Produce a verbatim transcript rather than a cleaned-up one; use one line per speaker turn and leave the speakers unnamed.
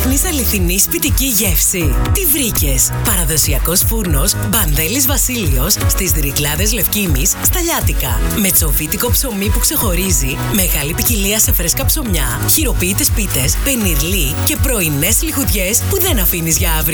Ψάχνεις αληθινή σπιτική γεύση? Τι βρήκες? Παραδοσιακός φούρνος Μπανδέλης Βασίλειος στις Ρυκλάδες Λευκήμης στα Λιάτικα. Με τσοφίτικο ψωμί που ξεχωρίζει, μεγάλη ποικιλία σε φρέσκα ψωμιά, χειροποίητες πίτες, πενιρλί και πρωινές λιχουδιές που δεν αφήνεις για αύριο.